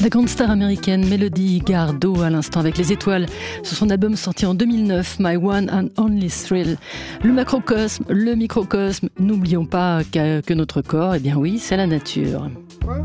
La grande star américaine Melody Gardot à l'instant avec Les Étoiles sur son album sorti en 2009, My One and Only Thrill. Le macrocosme, le microcosme, n'oublions pas que notre corps, eh bien oui, c'est la nature. Quoi ?